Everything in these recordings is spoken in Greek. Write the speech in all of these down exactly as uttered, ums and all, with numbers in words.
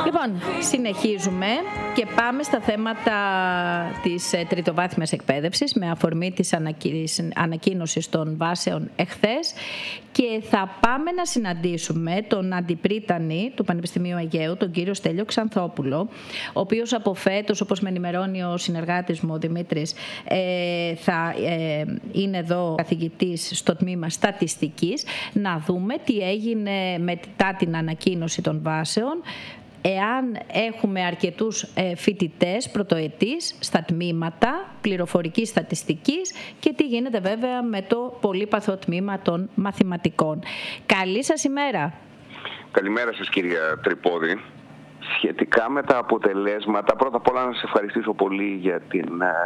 Λοιπόν, συνεχίζουμε και πάμε στα θέματα της ε, τριτοβάθμιας εκπαίδευσης με αφορμή της ανακοίνωσης των βάσεων εχθές και θα πάμε να συναντήσουμε τον αντιπρίτανη του Πανεπιστημίου Αιγαίου, τον κύριο Στέλιο Ξανθόπουλο, ο οποίος από φέτος, όπως με ενημερώνει ο συνεργάτης μου ο Δημήτρης, ε, θα ε, είναι εδώ καθηγητής στο τμήμα στατιστικής, να δούμε τι έγινε μετά την ανακοίνωση των βάσεων, εάν έχουμε αρκετούς φοιτητές πρωτοετής στα τμήματα πληροφορικής στατιστικής και τι γίνεται βέβαια με το πολύπαθο τμήμα των μαθηματικών. Καλή σας ημέρα. Καλημέρα σας κυρία Τρυπόδη. Σχετικά με τα αποτελέσματα, πρώτα απ' όλα να σας ευχαριστήσω πολύ για, την,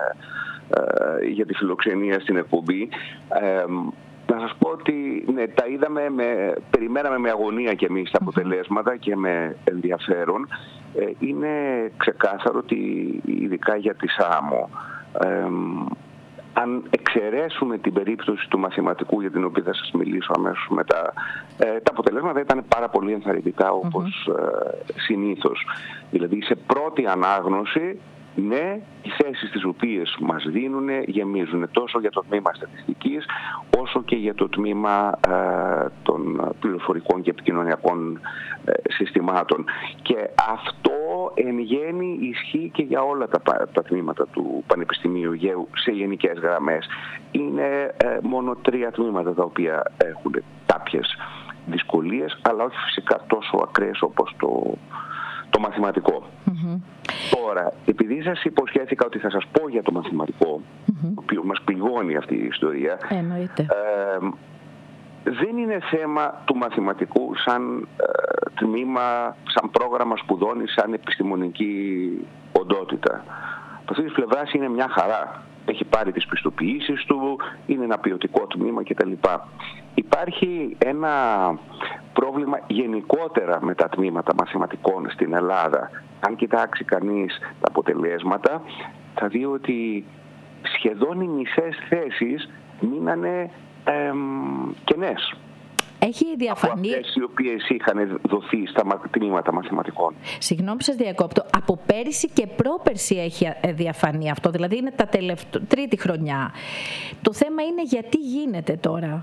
ε, για τη φιλοξενία στην εκπομπή. Ε, Να σας πω ότι ναι, τα είδαμε, με, περιμέναμε με αγωνία και εμείς τα αποτελέσματα και με ενδιαφέρον. Ε, είναι ξεκάθαρο ότι ειδικά για τη ΣΑΜΟ, ε, αν εξαιρέσουμε την περίπτωση του μαθηματικού για την οποία θα σας μιλήσω αμέσως μετά, ε, τα αποτελέσματα ήταν πάρα πολύ ενθαρρυντικά όπως ε, συνήθως. Δηλαδή σε πρώτη ανάγνωση, ναι, οι θέσεις τις οποίες μας δίνουν γεμίζουν τόσο για το τμήμα στατιστικής όσο και για το τμήμα ε, των πληροφορικών και επικοινωνιακών ε, συστημάτων. Και αυτό εν γέννη ισχύει και για όλα τα, τα τμήματα του Πανεπιστημίου Αιγαίου σε γενικές γραμμές. Είναι ε, μόνο τρία τμήματα τα οποία έχουν κάποιες δυσκολίες, αλλά όχι φυσικά τόσο ακραίες όπως το, το μαθηματικό. Mm-hmm. Τώρα, επειδή σας υποσχέθηκα ότι θα σας πω για το μαθηματικό, mm-hmm. το οποίο μας πληγώνει αυτή η ιστορία, εννοείται. Ε, δεν είναι θέμα του μαθηματικού σαν ε, τμήμα, σαν πρόγραμμα σπουδών ή σαν επιστημονική οντότητα. Από αυτή τη πλευρά είναι μια χαρά. Έχει πάρει τις πιστοποιήσεις του, είναι ένα ποιοτικό τμήμα κτλ. Υπάρχει ένα πρόβλημα γενικότερα με τα τμήματα μαθηματικών στην Ελλάδα. Αν κοιτάξει κανείς τα αποτελέσματα, θα δει ότι σχεδόν οι μισές θέσεις μείνανε εμ, κενές. Έχει διαφανεί. Από αυτές οι οποίες είχαν δοθεί στα τμήματα μαθηματικών. Συγγνώμη σας διακόπτω. Από πέρυσι και πρόπερσι έχει διαφανεί αυτό. Δηλαδή είναι τα τελευταία, τρίτη χρονιά. Το θέμα είναι γιατί γίνεται τώρα.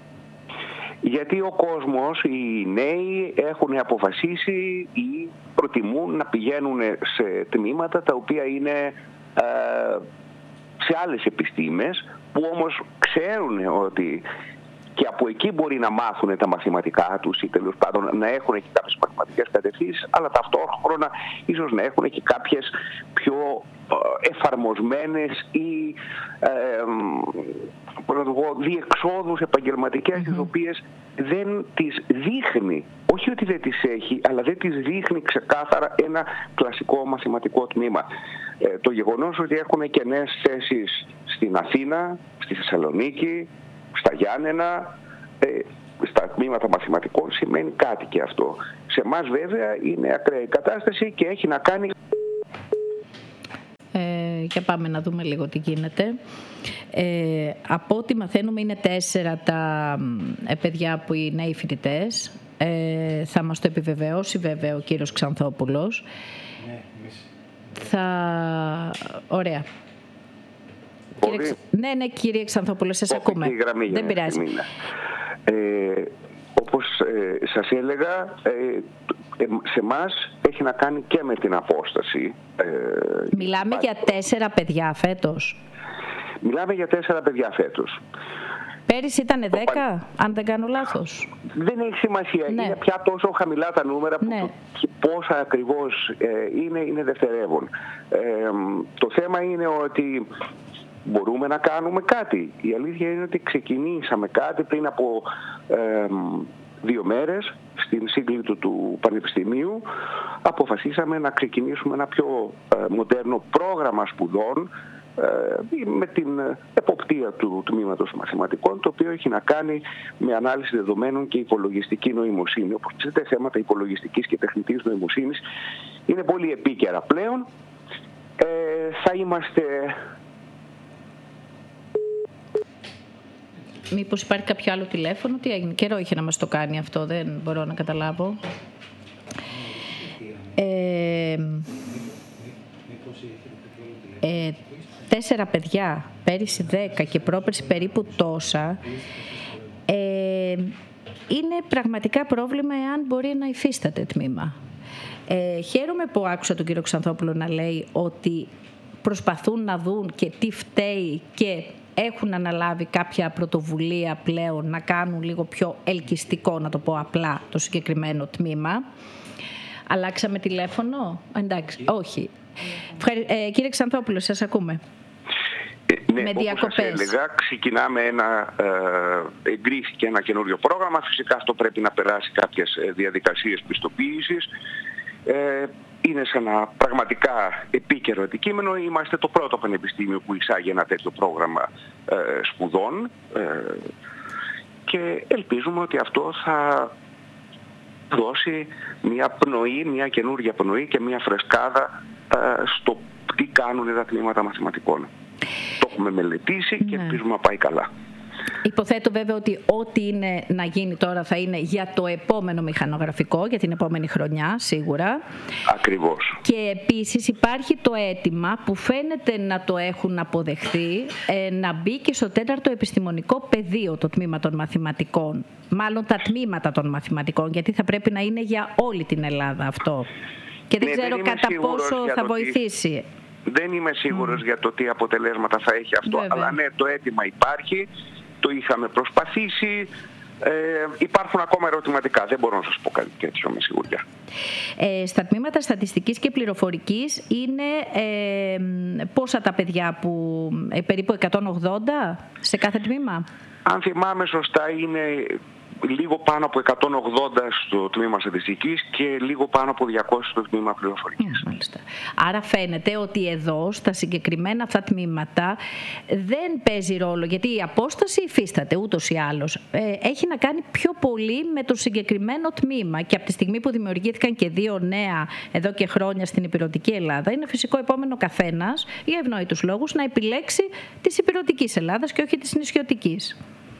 Γιατί ο κόσμος, οι νέοι έχουν αποφασίσει ή προτιμούν να πηγαίνουν σε τμήματα τα οποία είναι ε, σε άλλες επιστήμες, που όμως ξέρουν ότι και από εκεί μπορεί να μάθουν τα μαθηματικά τους ή τέλος πάντων να έχουν και κάποιες μαθηματικές κατευθύνσεις, αλλά ταυτόχρονα ίσως να έχουν και κάποιες πιο εφαρμοσμένες ή ε, διεξόδους επαγγελματικές, mm-hmm. τις οποίες δεν τις δείχνει, όχι ότι δεν τις έχει, αλλά δεν τις δείχνει ξεκάθαρα ένα κλασικό μαθηματικό τμήμα. Ε, το γεγονός ότι έχουν κενές θέσεις στην Αθήνα, στη Θεσσαλονίκη, στα Γιάννενα, ε, στα τμήματα μαθηματικών σημαίνει κάτι και αυτό. Σε εμάς βέβαια είναι ακραία η κατάσταση και έχει να κάνει... Ε, για πάμε να δούμε λίγο τι γίνεται. Ε, από ό,τι μαθαίνουμε είναι τέσσερα τα ε, παιδιά που είναι οι φοιτητές. Ε, θα μας το επιβεβαιώσει βέβαια ο κύριος Ξανθόπουλος. Ναι, θα... Ωραία. Κύριε... Ναι, ναι, κύριε Ξανθόπουλο, σας ακούμε. Δεν πειράζει. Ε, όπως ε, σας έλεγα, ε, σε εμάς έχει να κάνει και με την απόσταση. Ε, Μιλάμε για τέσσερα παιδιά φέτος. Μιλάμε για τέσσερα παιδιά φέτος. Πέρυσι ήταν δέκα, αν δεν κάνω λάθος. Δεν έχει σημασία. Ναι. Είναι πια τόσο χαμηλά τα νούμερα που ναι. και πόσα ακριβώς ε, είναι, είναι δευτερεύον. Ε, το θέμα είναι ότι μπορούμε να κάνουμε κάτι. Η αλήθεια είναι ότι ξεκινήσαμε κάτι πριν από ε, δύο μέρες στην σύγκλιτο του Πανεπιστημίου. Αποφασίσαμε να ξεκινήσουμε ένα πιο ε, μοντέρνο πρόγραμμα σπουδών ε, με την εποπτεία του τμήματος μαθηματικών, το οποίο έχει να κάνει με ανάλυση δεδομένων και υπολογιστική νοημοσύνη. Όπως ξέρετε, θέματα υπολογιστικής και τεχνητής νοημοσύνης είναι πολύ επίκαιρα πλέον. Ε, θα είμαστε... Μήπως υπάρχει κάποιο άλλο τηλέφωνο, τι έγινε, καιρό είχε να μας το κάνει αυτό, δεν μπορώ να καταλάβω. Ε, Ε, ε, τέσσερα παιδιά, πέρυσι δέκα και πρόπερσι περίπου τόσα, ε, είναι πραγματικά πρόβλημα εάν μπορεί να υφίσταται τμήμα. Ε, χαίρομαι που άκουσα τον κύριο Ξανθόπουλο να λέει ότι προσπαθούν να δουν και τι φταίει και έχουν αναλάβει κάποια πρωτοβουλία πλέον να κάνουν λίγο πιο ελκυστικό, να το πω απλά, το συγκεκριμένο τμήμα. Αλλάξαμε τηλέφωνο? Εντάξει, όχι. Ε, κύριε Ξανθόπουλο, σας ακούμε. Ε, ναι, με όπως σας έλεγα, ξεκινάμε ένα, ε, εγκρίθηκε ένα καινούριο πρόγραμμα. Φυσικά αυτό πρέπει να περάσει κάποιες διαδικασίες πιστοποίησης. Ε, είναι σε ένα πραγματικά επίκαιρο αντικείμενο. Είμαστε το πρώτο πανεπιστήμιο που εισάγει ένα τέτοιο πρόγραμμα ε, σπουδών ε, και ελπίζουμε ότι αυτό θα δώσει μια πνοή, μια καινούργια πνοή και μια φρεσκάδα ε, στο τι κάνουν τα τμήματα μαθηματικών. Το έχουμε μελετήσει και ναι. ελπίζουμε να πάει καλά. Υποθέτω βέβαια ότι ό,τι είναι να γίνει τώρα θα είναι για το επόμενο μηχανογραφικό, για την επόμενη χρονιά σίγουρα. Ακριβώς. Και επίσης υπάρχει το αίτημα που φαίνεται να το έχουν αποδεχθεί, ε, να μπει και στο τέταρτο επιστημονικό πεδίο το τμήμα των μαθηματικών. Μάλλον τα τμήματα των μαθηματικών, γιατί θα πρέπει να είναι για όλη την Ελλάδα αυτό. Και δεν ναι, ξέρω δεν κατά πόσο θα βοηθήσει. Δεν είμαι σίγουρος mm. για το τι αποτελέσματα θα έχει αυτό, βέβαια. Αλλά ναι, το αίτημα υπάρχει, το είχαμε προσπαθήσει, ε, υπάρχουν ακόμα ερωτηματικά, δεν μπορώ να σας πω κάτι τέτοιο με σιγουριά. Ε, στα τμήματα στατιστικής και πληροφορικής είναι ε, πόσα τα παιδιά που, ε, περίπου εκατόν ογδόντα σε κάθε τμήμα? Αν θυμάμαι σωστά είναι λίγο πάνω από εκατόν ογδόντα στο τμήμα στατιστικής και λίγο πάνω από διακόσια στο τμήμα πληροφορικής. Μάλιστα. Άρα φαίνεται ότι εδώ στα συγκεκριμένα αυτά τμήματα δεν παίζει ρόλο, γιατί η απόσταση υφίσταται ούτως ή άλλως. Ε, έχει να κάνει πιο πολύ με το συγκεκριμένο τμήμα και από τη στιγμή που δημιουργήθηκαν και δύο νέα εδώ και χρόνια στην ηπειρωτική Ελλάδα, είναι φυσικό επόμενο καθένας για ευνόητους λόγους να επιλέξει της ηπειρωτικής Ελλάδας και όχι της νησιωτικής.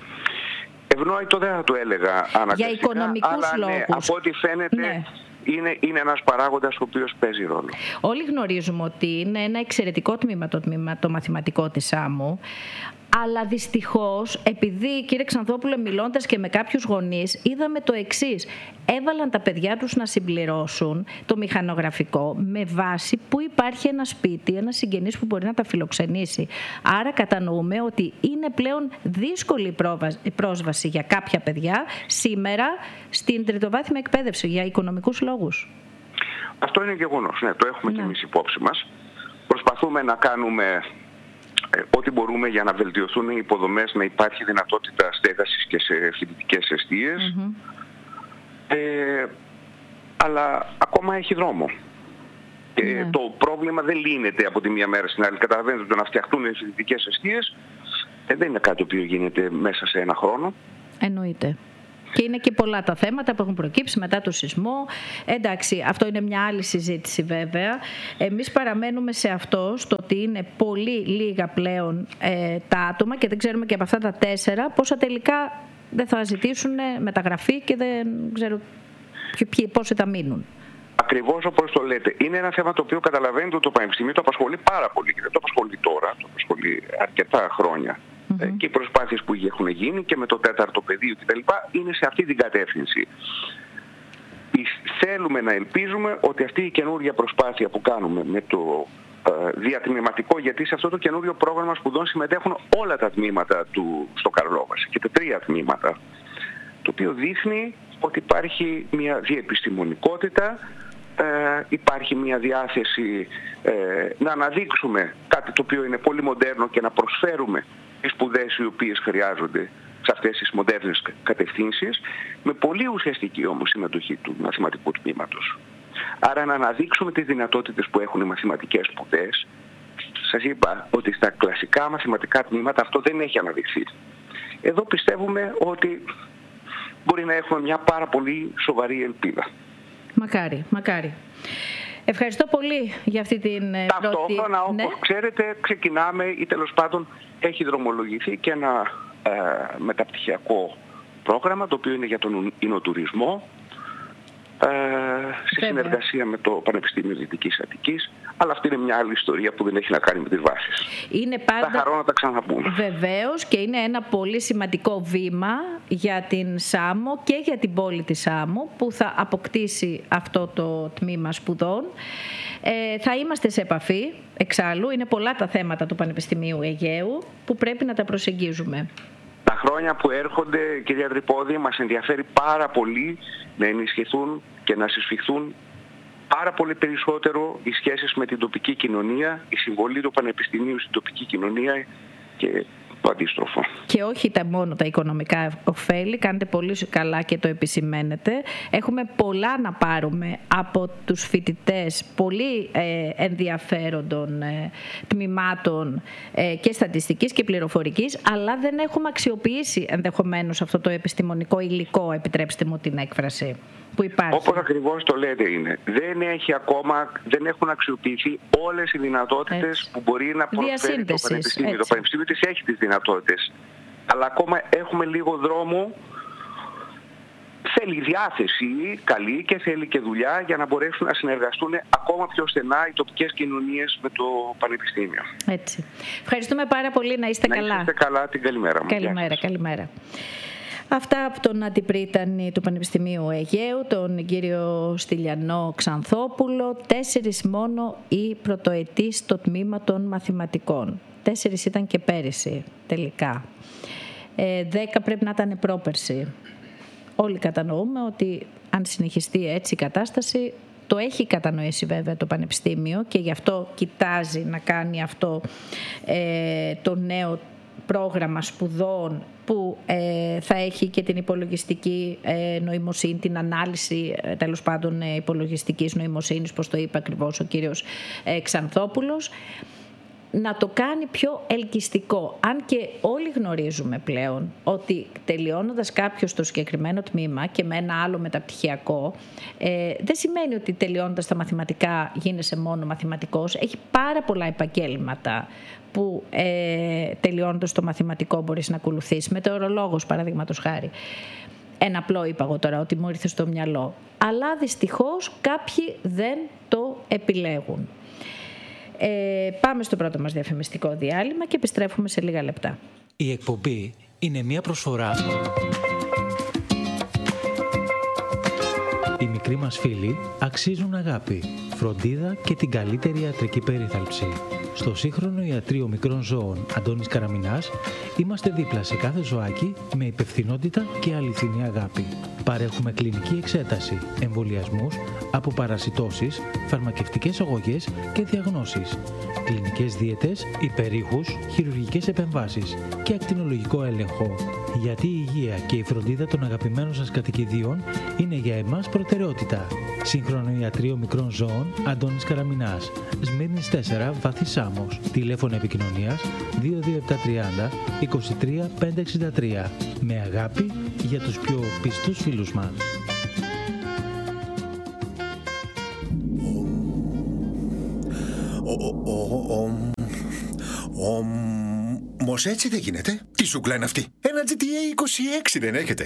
Ευνόητο δεν θα το έλεγα αναγκαστικά, για οικονομικούς αλλά λόγους. Ναι, από ό,τι φαίνεται ναι. είναι, είναι ένας παράγοντας ο οποίος παίζει ρόλο. Όλοι γνωρίζουμε ότι είναι ένα εξαιρετικό τμήμα το, τμήμα, το μαθηματικό της άμμου, αλλά δυστυχώς, επειδή, κύριε Ξανθόπουλε, μιλώντας και με κάποιους γονείς, είδαμε το εξής. Έβαλαν τα παιδιά τους να συμπληρώσουν το μηχανογραφικό με βάση που υπάρχει ένα σπίτι, ένα συγγενής που μπορεί να τα φιλοξενήσει. Άρα κατανοούμε ότι είναι πλέον δύσκολη η πρόσβαση για κάποια παιδιά σήμερα στην τριτοβάθμια εκπαίδευση για οικονομικούς λόγους. Αυτό είναι γεγονός. Ναι, το έχουμε ναι. και εμείς υπόψη μας. Προσπαθούμε να κάνουμε ό,τι μπορούμε για να βελτιωθούν οι υποδομές, να υπάρχει δυνατότητα στέγασης και σε φοιτητικές εστίες. Mm-hmm. Ε, αλλά ακόμα έχει δρόμο. Και yeah. το πρόβλημα δεν λύνεται από τη μία μέρα στην άλλη. Καταλαβαίνετε ότι το να φτιαχτούν οι φοιτητικές εστίες ε, δεν είναι κάτι το οποίο γίνεται μέσα σε ένα χρόνο. Εννοείται. Και είναι και πολλά τα θέματα που έχουν προκύψει μετά το σεισμό. Εντάξει, αυτό είναι μια άλλη συζήτηση βέβαια. Εμείς παραμένουμε σε αυτό, στο ότι είναι πολύ λίγα πλέον ε, τα άτομα και δεν ξέρουμε και από αυτά τα τέσσερα πόσα τελικά δεν θα ζητήσουν μεταγραφή και δεν ξέρω ποιοι, πόσοι θα μείνουν. Ακριβώς όπως το λέτε. Είναι ένα θέμα το οποίο καταλαβαίνετε ότι το Πανεπιστήμιο το απασχολεί πάρα πολύ και δεν το απασχολεί τώρα, το απασχολεί αρκετά χρόνια. Mm-hmm. Και οι προσπάθειες που έχουν γίνει και με το τέταρτο πεδίο κτλ. Είναι σε αυτή την κατεύθυνση. Θέλουμε να ελπίζουμε ότι αυτή η καινούργια προσπάθεια που κάνουμε με το ε, διατμηματικό, γιατί σε αυτό το καινούριο πρόγραμμα σπουδών συμμετέχουν όλα τα τμήματα του στο Καρλόβαση και τα τρία τμήματα, το οποίο δείχνει ότι υπάρχει μια διεπιστημονικότητα, ε, υπάρχει μια διάθεση ε, να αναδείξουμε κάτι το οποίο είναι πολύ μοντέρνο και να προσφέρουμε τις σπουδές οι οποίες χρειάζονται σε αυτές τις μοντέρνες κατευθύνσεις, με πολύ ουσιαστική όμως συμμετοχή του μαθηματικού τμήματος. Άρα να αναδείξουμε τις δυνατότητες που έχουν οι μαθηματικές σπουδές. Σας είπα ότι στα κλασικά μαθηματικά τμήματα αυτό δεν έχει αναδειχθεί. Εδώ πιστεύουμε ότι μπορεί να έχουμε μια πάρα πολύ σοβαρή ελπίδα. Μακάρι, μακάρι. Ευχαριστώ πολύ για αυτή την Ταυτόχρονα, πρώτη... Ταυτόχρονα, όπως ναι. ξέρετε, ξεκινάμε ή τέλος πάντων έχει δρομολογηθεί και ένα ε, μεταπτυχιακό πρόγραμμα, το οποίο είναι για τον ινοτουρισμό, ε, σε σε συνεργασία με το Πανεπιστήμιο Δυτικής Αττικής, αλλά αυτή είναι μια άλλη ιστορία που δεν έχει να κάνει με τις βάσεις. Είναι πάντα... Θα χαρώ να τα ξαναπούμε. Βεβαίως, και είναι ένα πολύ σημαντικό βήμα για την Σάμο και για την πόλη της Σάμο που θα αποκτήσει αυτό το τμήμα σπουδών. Ε, θα είμαστε σε επαφή, εξάλλου, είναι πολλά τα θέματα του Πανεπιστημίου Αιγαίου που πρέπει να τα προσεγγίζουμε. Τα χρόνια που έρχονται, κυρία Τρυπώδη, μας ενδιαφέρει πάρα πολύ να ενισχυθούν και να συσφιχθούν πάρα πολύ περισσότερο οι σχέσεις με την τοπική κοινωνία, η συμβολή του Πανεπιστημίου στην τοπική κοινωνία και το αντίστροφο. Και όχι τα μόνο τα οικονομικά ωφέλη, κάνετε πολύ καλά και το επισημαίνετε. Έχουμε πολλά να πάρουμε από τους φοιτητές πολύ ε, ενδιαφέροντων ε, τμήματων ε, και στατιστικής και πληροφορικής, αλλά δεν έχουμε αξιοποιήσει ενδεχομένως αυτό το επιστημονικό υλικό, επιτρέψτε μου την έκφραση, που υπάρχει. Όπως ακριβώς το λέτε είναι. Δεν έχει ακόμα, δεν έχουν αξιοποιηθεί όλες οι δυνατότητες έτσι που μπορεί να προσφέρει το Πανεπιστήμιο. Έτσι. Το Πανεπιστήμιο της έχει τις δυνατότητες. Αλλά ακόμα έχουμε λίγο δρόμο. Θέλει διάθεση καλή και θέλει και δουλειά για να μπορέσουν να συνεργαστούν ακόμα πιο στενά οι τοπικές κοινωνίες με το Πανεπιστήμιο. Έτσι. Ευχαριστούμε πάρα πολύ. Να είστε να καλά. Να είστε καλά. Την καλημέρα μου. Καλημέρα, καλημέρα. Αυτά από τον αντιπρίτανη του Πανεπιστημίου Αιγαίου, τον κύριο Στυλιανό Ξανθόπουλο. Τέσσερις μόνο οι πρωτοετής στο τμήμα των μαθηματικών. Τέσσερις ήταν και πέρυσι τελικά. Ε, δέκα πρέπει να ήταν πρόπερσι. Όλοι κατανοούμε ότι αν συνεχιστεί έτσι η κατάσταση, το έχει κατανοήσει βέβαια το Πανεπιστήμιο και γι' αυτό κοιτάζει να κάνει αυτό ε, το νέο πρόγραμμα σπουδών που ε, θα έχει και την υπολογιστική ε, νοημοσύνη, την ανάλυση ε, τέλος πάντων ε, υπολογιστικής νοημοσύνης, πώς το είπε ακριβώς ο κύριος ε, Ξανθόπουλος, να το κάνει πιο ελκυστικό. Αν και όλοι γνωρίζουμε πλέον ότι τελειώνοντας κάποιο το συγκεκριμένο τμήμα και με ένα άλλο μεταπτυχιακό, ε, δεν σημαίνει ότι τελειώνοντας τα μαθηματικά γίνεσαι μόνο μαθηματικός. Έχει πάρα πολλά επαγγέλματα που ε, τελειώνοντας το μαθηματικό μπορείς να ακολουθείς. Μετεωρολόγος, παραδείγματος χάρη. Ένα απλό είπα εγώ τώρα, ότι μου ήρθε στο μυαλό. Αλλά δυστυχώς κάποιοι δεν το επιλέγουν. Ε, πάμε στο πρώτο μας διαφημιστικό διάλειμμα και επιστρέφουμε σε λίγα λεπτά. Η εκπομπή είναι μια προσφορά. Οι μικροί μας φίλοι αξίζουν αγάπη, φροντίδα και την καλύτερη ιατρική περίθαλψη. Στο σύγχρονο ιατρείο μικρών ζώων Αντώνης Καραμινάς είμαστε δίπλα σε κάθε ζωάκι με υπευθυνότητα και αληθινή αγάπη. Παρέχουμε κλινική εξέταση, εμβολιασμούς, αποπαρασιτώσεις, φαρμακευτικές αγωγές και διαγνώσεις, κλινικές δίαιτες, υπερήχους, χειρουργικές επεμβάσεις και ακτινολογικό έλεγχο. Γιατί η υγεία και η φροντίδα των αγαπημένων σας κατοικιδίων είναι για εμάς προτεραιότητα. Σύγχρονο ιατρείο μικρών ζώων Αντώνης Καραμινάς, Σμύρνης τέσσερα, Βάθη Σάμος. Τηλέφωνο επικοινωνίας δύο δύο επτά τριάντα είκοσι τρία πεντακόσια εξήντα τρία. Με αγάπη για τους πιο πιστούς φίλους μας. Όμως έτσι δεν γίνεται. Τι σούκλα είναι αυτή? Ένα τζι τι έι είκοσι έξι δεν έχετε?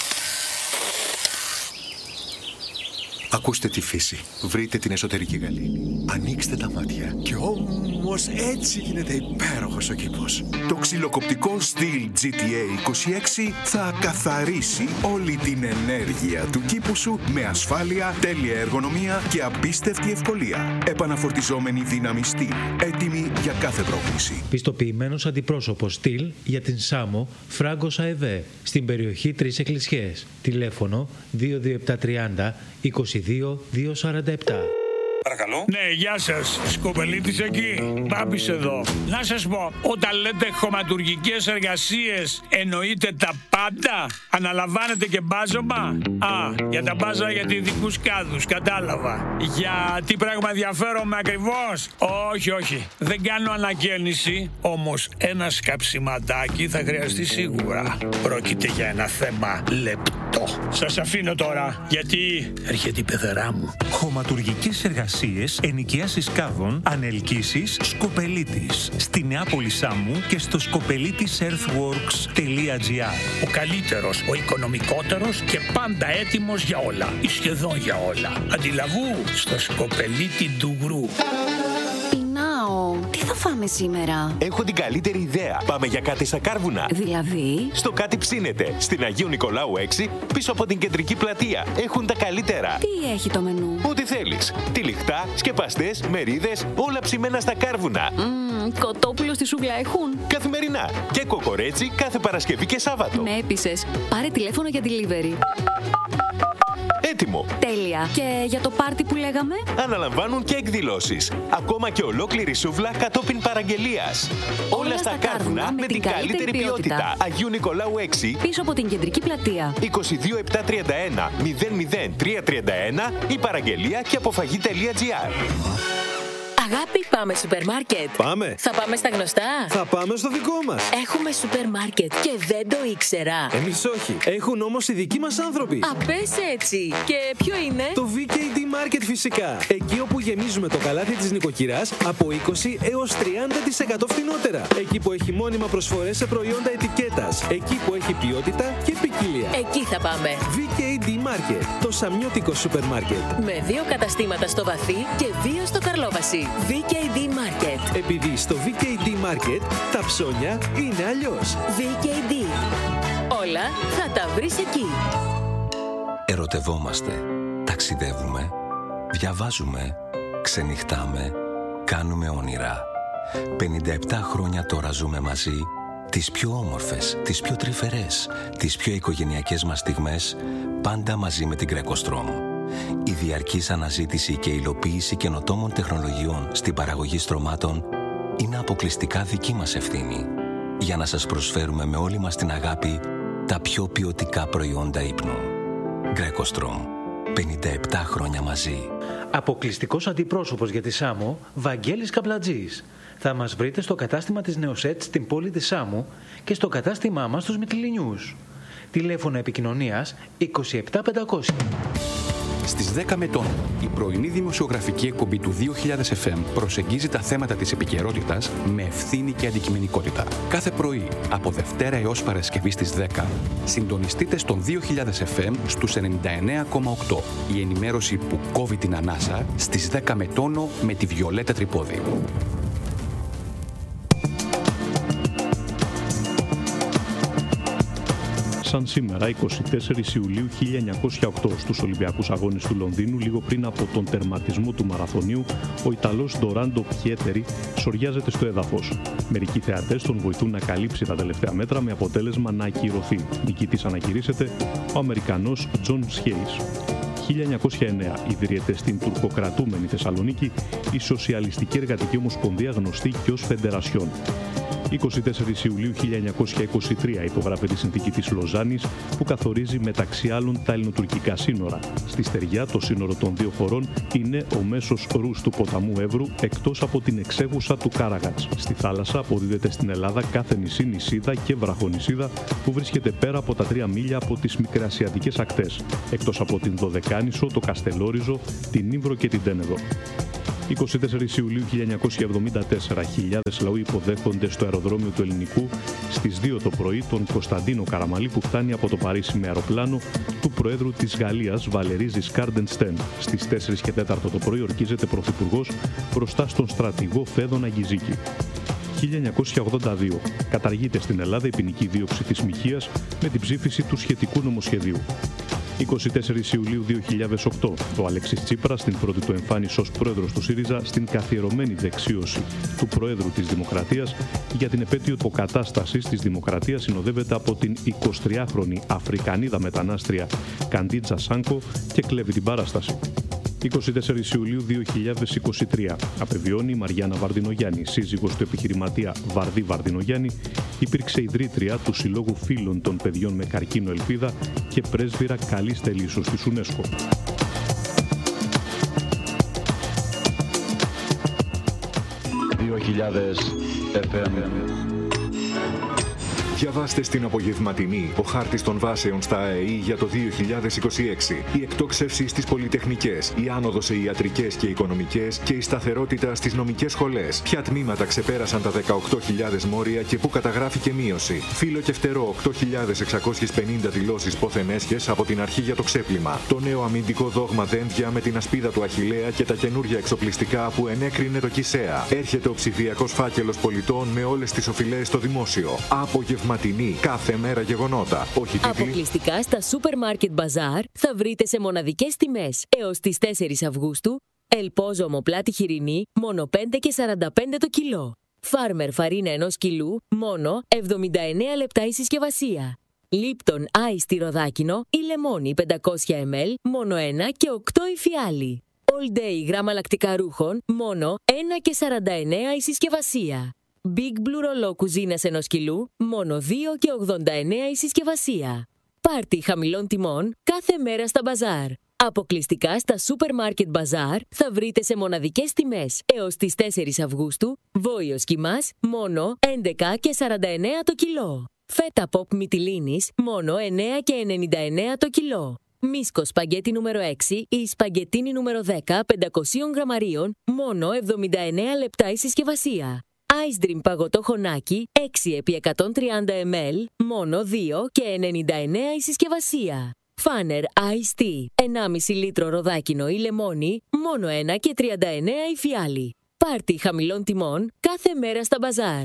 Ακούστε τη φύση. Βρείτε την εσωτερική γαλήνη. Ανοίξτε τα μάτια. Και όμως έτσι γίνεται υπέροχος ο κήπος. Το ξυλοκοπτικό Stihl τζι τι έι είκοσι έξι θα καθαρίσει όλη την ενέργεια του κήπου σου με ασφάλεια, τέλεια εργονομία και απίστευτη ευκολία. Επαναφορτιζόμενη δύναμη Stihl. Έτοιμη για κάθε πρόκληση. Πιστοποιημένος αντιπρόσωπος Stihl για την Σάμο, Φράγκος ΑΕΒΕ. Στην περιοχή Τρεις Εκκλησιές. Τηλέφωνο δύο δύο επτά τριάντα είκοσι δύο διακόσια σαράντα επτά. Παρακαλώ. Ναι, γεια σας. Σκοπελίτης εκεί. Μπάμπης εδώ. Να σας πω, όταν λέτε χωματουργικές εργασίες, εννοείτε τα πάντα? Αναλαμβάνετε και μπάζωμα? Α, για τα μπάζα για ειδικούς κάδους, κατάλαβα. Για τι πράγμα ενδιαφέρομαι ακριβώς? Όχι, όχι. Δεν κάνω ανακαίνιση, όμως ένα σκαψιματάκι θα χρειαστεί σίγουρα. Πρόκειται για ένα θέμα λεπτό. Σας αφήνω τώρα, γιατί έρχεται η πεθερά μου. Χωματουργικές εργασίες υπηρεσίες ενοικίασης κάδων, ανελκύσεις Σκοπελίτης. Στη Νεάπολη Σάμου και στο σκοπελίτης earthworks τελεία τζι άρ. Ο καλύτερος, ο οικονομικότερος και πάντα έτοιμος για όλα. Ή σχεδόν για όλα. Αντιλαβού στο Σκοπελίτη Ντουγρού. Πεινάω. Τι θα φάμε σήμερα? Έχω την καλύτερη ιδέα. Πάμε για κάτι στα Κάρβουνα. Δηλαδή? Στο Κάτι Ψήνεται. Στην Αγίου Νικολάου έξι, πίσω από την κεντρική πλατεία. Έχουν τα καλύτερα. Τι έχει το μενού? Ό,τι θέλεις. Τυλιχτά, σκεπαστές, μερίδες, όλα ψημένα στα Κάρβουνα. Mm, κοτόπουλο στη σούβλα έχουν? Καθημερινά. Και κοκορέτσι κάθε Παρασκευή και Σάββατο. Με έπεισες. Πάρε τηλέφωνο για delivery. Έτοιμο. Τέλεια. Και για το πάρτι που λέγαμε? Αναλαμβάνουν και εκδηλώσεις. Ακόμα και ολόκληρη σούβλα κατόπιν παραγγελίας. Όλα, Όλα στα Κάρβουνα με την καλύτερη ποιότητα. ποιότητα. Αγίου Νικολάου έξι. Πίσω από την κεντρική πλατεία. είκοσι δύο επτακόσια τριάντα ένα μηδέν μηδέν τριακόσια τριάντα ένα ή παραγγελία και αποφαγή τελεία τζι άρ. Αγάπη, πάμε σούπερ μάρκετ. Πάμε. Θα πάμε στα γνωστά. Θα πάμε στο δικό μας. Έχουμε σούπερ μάρκετ και δεν το ήξερα. Εμείς όχι. Έχουν όμως οι δικοί μας άνθρωποι. Α, πες έτσι. Και ποιο είναι? Το βι κέι ντι Market φυσικά. Εκεί όπου γεμίζουμε το καλάθι της νοικοκυράς από είκοσι έως τριάντα τοις εκατό φθηνότερα. Εκεί που έχει μόνιμα προσφορές σε προϊόντα ετικέτας. Εκεί που έχει ποιότητα και ποικιλία. Εκεί θα πάμε. βι κέι ντι Market. Το σαμιώτικο σούπερ μάρκετ. Με δύο καταστήματα στο Βαθύ και δύο στο Καρλόβαση. βι κέι ντι Market. Επειδή στο βι κέι ντι Market τα ψώνια είναι αλλιώς. βι κέι ντι. Όλα θα τα βρεις εκεί. Ερωτευόμαστε, ταξιδεύουμε, διαβάζουμε, ξενυχτάμε, κάνουμε όνειρα. πενήντα επτά χρόνια τώρα ζούμε μαζί, τις πιο όμορφες, τις πιο τρυφερές, τις πιο οικογενειακές μας στιγμές, πάντα μαζί με την GrecoStrom. Η διαρκής αναζήτηση και υλοποίηση καινοτόμων τεχνολογιών στην παραγωγή στρωμάτων είναι αποκλειστικά δική μας ευθύνη, για να σας προσφέρουμε με όλη μας την αγάπη τα πιο ποιοτικά προϊόντα ύπνου. GrecoStrom. πενήντα επτά χρόνια μαζί. Αποκλειστικός αντιπρόσωπος για τη Σάμο, Βαγγέλης Καπλατζής. Θα μας βρείτε στο κατάστημα της Νεοσέτ στην πόλη της Σάμου και στο κατάστημά μας στους Μυτιληνιούς. Τηλέφωνο επικοινωνίας είκοσι επτά πεντακόσια. Στις δέκα Μετών, η πρωινή δημοσιογραφική εκπομπή του δύο χιλιάδες εφ εμ προσεγγίζει τα θέματα της επικαιρότητας με ευθύνη και αντικειμενικότητα. Κάθε πρωί, από Δευτέρα έως Παρασκευή στις δέκα, συντονιστείτε στον δύο χιλιάδες εφ εμ στους ενενήντα εννέα κόμμα οκτώ. Η ενημέρωση που κόβει την ανάσα στις δέκα Μετώνο με τη Βιολέτα Τρυπόδη. Σαν σήμερα, εικοστή τέταρτη Ιουλίου χίλια εννιακόσια οκτώ, στους Ολυμπιακούς Αγώνες του Λονδίνου, λίγο πριν από τον τερματισμό του μαραθωνίου, ο Ιταλός Ντοράντο Πιέτερη σοριάζεται στο έδαφος. Μερικοί θεατές τον βοηθούν να καλύψει τα τελευταία μέτρα με αποτέλεσμα να ακυρωθεί. Νικητής ανακηρύσσεται ο Αμερικανός Τζον Σχέις. χίλια εννιακόσια εννέα ιδρύεται στην τουρκοκρατούμενη Θεσσαλονίκη η Σοσιαλιστική Εργατική Ομοσπονδία, γνωστή και ως Φεντερασιόν. εικοστή τέταρτη Ιουλίου χίλια εννιακόσια είκοσι τρία υπογράφεται η συνθήκη της Λοζάνης που καθορίζει μεταξύ άλλων τα ελληνοτουρκικά σύνορα. Στη στεριά το σύνορο των δύο χωρών είναι ο μέσος ρούς του ποταμού Εύρου εκτός από την εξέγουσα του Κάραγατς. Στη θάλασσα αποδίδεται στην Ελλάδα κάθε νησί, νησίδα και βραχονησίδα που βρίσκεται πέρα από τα τρία μίλια από τις μικρασιατικές ακτές, εκτός από την Δωδεκάνησο, το Καστελόριζο, την Ήμβρο και την Τένεδο. εικοστή τέταρτη Ιουλίου χίλια εννιακόσια εβδομήντα τέσσερα, χιλιάδες λαοί υποδέχονται στο αεροδρόμιο του Ελληνικού στις δύο το πρωί τον Κωνσταντίνο Καραμαλή που φτάνει από το Παρίσι με αεροπλάνο του Προέδρου της Γαλλίας Βαλερί Ζισκάρ ντ'Εστέν. Στις τέσσερις και τέσσερα το πρωί ορκίζεται πρωθυπουργός μπροστά στον στρατηγό Φέδωνα Γκιζίκη. χίλια εννιακόσια ογδόντα δύο. Καταργείται στην Ελλάδα η ποινική δίωξη της μοιχείας με την ψήφιση του σχετικού νομοσχεδίου. εικοστή τέταρτη Ιουλίου δύο χιλιάδες οκτώ. Ο Αλέξης Τσίπρας, στην πρώτη του εμφάνιση ως πρόεδρος του ΣΥΡΙΖΑ, στην καθιερωμένη δεξίωση του Προέδρου της Δημοκρατίας για την επέτειο αποκατάστασης της Δημοκρατίας, συνοδεύεται από την εικοσιτριάχρονη Αφρικανίδα μετανάστρια Καντίτζα Σάνκο και κλέβει την παράσταση. εικοστή τέταρτη Ιουλίου δύο χιλιάδες είκοσι τρία. Απεβιώνει η Μαριάννα Βαρδινογιάννη, σύζυγος του επιχειρηματία Βαρδί Βαρδινογιάννη, υπήρξε ιδρύτρια του Συλλόγου Φίλων των Παιδιών με Καρκίνο Ελπίδα και πρέσβυρα καλής τελείσεως της UNESCO. δύο χιλιάδες εφ εμ. Διαβάστε στην απογευματινή ο χάρτης των βάσεων στα ΑΕΗ για το δύο χιλιάδες είκοσι έξι. Η εκτόξευση στις πολυτεχνικές, η άνοδος σε ιατρικές και οικονομικές και η σταθερότητα στις νομικές σχολές. Ποια τμήματα ξεπέρασαν τα δεκαοκτώ χιλιάδες μόρια και πού καταγράφηκε μείωση. Φύλλο και φτερό οκτώ χιλιάδες εξακόσιες πενήντα δηλώσεις πόθεν έσχες από την αρχή για το ξέπλυμα. Το νέο αμυντικό δόγμα δένδια με την ασπίδα του Αχιλλέα και τα καινούργια εξοπλιστικά που ενέκρινε το ΚΙΣΕΑ. Έρχεται ο ψηφιακός φάκελος πολιτών με όλες τις οφειλές στο δημόσιο. Απογευματινή, κάθε μέρα γεγονότα. Όχι τίτλοι. Αποκλειστικά στα Supermarket Bazaar θα βρείτε σε μοναδικές τιμές έως τις τέσσερις Αυγούστου Ελπόζο ομοπλάτη χοιρινή μόνο πέντε και σαράντα πέντε το κιλό. Φάρμερ φαρίνα ενός κιλού μόνο εβδομήντα εννέα λεπτά η συσκευασία. Λίπτον Ice τυροδάκινο ή λεμόνι πεντακόσια μιλιλίτρα μόνο ένα και οκτώ η φιάλη. All Day γράμμα λακτικά ρούχων μόνο ένα και σαράντα εννέα η συσκευασία. Big Blue ρολό κουζίνας ενός κιλού μόνο δύο και ογδόντα εννέα η συσκευασία. Πάρτι χαμηλών τιμών κάθε μέρα στα μπαζάρ. Αποκλειστικά στα Supermarket Bazaar θα βρείτε σε μοναδικές τιμές έως τις τέσσερις Αυγούστου βόηος κιμάς μόνο έντεκα και σαράντα εννέα το κιλό. Φέτα Pop Μυτιλίνης μόνο εννέα και ενενήντα εννέα το κιλό. Μίσκο σπαγκέτι νούμερο έξι ή σπαγκετίνι νούμερο δέκα πεντακόσια γραμμαρίων μόνο εβδομήντα εννέα λεπτά η συσκευασία. Ice Dream παγωτό χωνάκι έξι επί εκατόν τριάντα μιλιλίτρα μόνο δύο και ενενήντα εννέα η συσκευασία. Φάνερ Ice Tea ενάμιση λίτρο ροδάκινο ή λεμόνι μόνο ένα και τριάντα εννέα η φιάλη. Πάρτι χαμηλών τιμών κάθε μέρα στα μπαζάρ.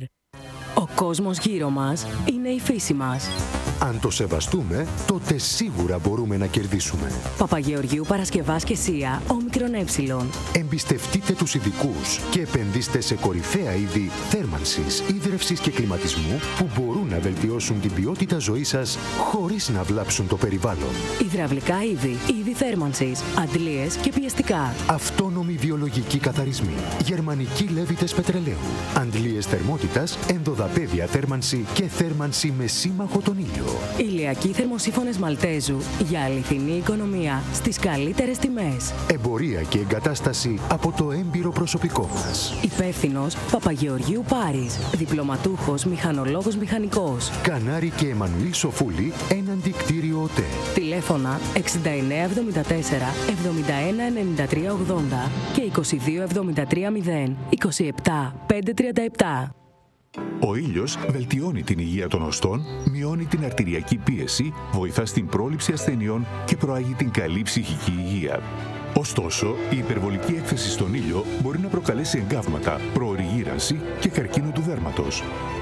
Ο κόσμος γύρω μας είναι η φύση μας. Αν το σεβαστούμε, τότε σίγουρα μπορούμε να κερδίσουμε. Παπαγεωργίου Παρασκευάς και Σία, όμικρον ε. Εμπιστευτείτε τους ειδικούς και επενδύστε σε κορυφαία είδη θέρμανσης, ίδρευσης και κλιματισμού που μπορούν να βελτιώσουν την ποιότητα ζωής σας χωρίς να βλάψουν το περιβάλλον. Υδραυλικά είδη, είδη θέρμανσης, αντλίες και πιεστικά. Αυτόνομοι βιολογικοί καθαρισμοί, γερμανικοί λέβητες πετρελαίου, αντλίες θερμότητας, ενδοδαπέδια θέρμανση και θέρμανση με σύμμαχο τον ήλιο. Ηλιακοί θερμοσύφωνες Μαλτέζου για αληθινή οικονομία στις καλύτερες τιμές. Εμπορία και εγκατάσταση από το έμπειρο προσωπικό μας. Υπεύθυνος Παπαγεωργίου Πάρης. Διπλωματούχος μηχανολόγος μηχανικός. Κανάρη και Εμμανουήλ Σοφούλη, έναντι κτίριο ΟΤΕ. Τηλέφωνα εξήντα εννέα εβδομήντα τέσσερα εβδομήντα ένα ενενήντα τρία ογδόντα και είκοσι δύο εβδομήντα τρία μηδέν είκοσι επτά πεντακόσια τριάντα επτά. Ο ήλιος βελτιώνει την υγεία των οστών, μειώνει την αρτηριακή πίεση, βοηθά στην πρόληψη ασθενειών και προάγει την καλή ψυχική υγεία. Ωστόσο, η υπερβολική έκθεση στον ήλιο μπορεί να προκαλέσει εγκάβματα, προωρή γύρανση και καρκίνο του δέρματος.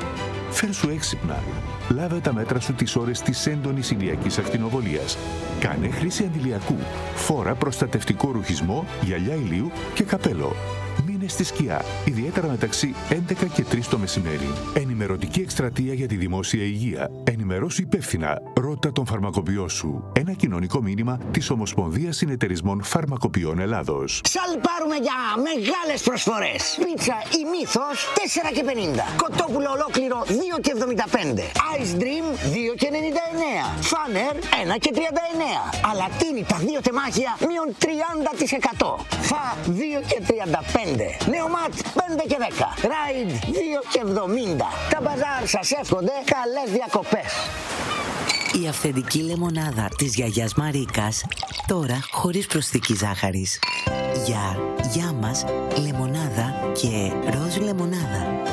Φέρσου έξυπνα. Λάβε τα μέτρα σου τις ώρες της έντονης ηλιακής ακτινοβολίας. Κάνε χρήση αντιλιακού. Φόρα προστατευτικό ρουχισμό, γυαλιά ηλίου και καπέλο. Μείνε στη σκιά, ιδιαίτερα μεταξύ έντεκα και τρεις το μεσημέρι. Ενημερωτική εκστρατεία για τη δημόσια υγεία. Ενημερώσου υπεύθυνα. Ρώτα τον φαρμακοποιό σου. Ένα κοινωνικό μήνυμα της Ομοσπονδίας Συνεταιρισμών Φαρμακοποιών Ελλάδος. Σαλπάρουμε για μεγάλες προσφορές. Πίτσα η Μύθος τέσσερα και πενήντα. Κοτόπουλο ολόκληρο δύο και εβδομήντα πέντε. Ice Dream δύο και ενενήντα εννέα. Φάνερ ένα και τριάντα εννέα. Αλατίνη τα δύο τεμάχια μείον τριάντα τοις εκατό. Φα δύο και τριάντα πέντε. Νεομάτ πέντε και δέκα. Ράιντ δύο και εβδομήντα. Τα μπαζάρ σας εύχονται καλές διακοπές. Η αυθεντική λεμονάδα της γιαγιάς Μαρίκας, τώρα χωρίς προσθήκη ζάχαρης. Για, για μας, λεμονάδα και ροζ λεμονάδα.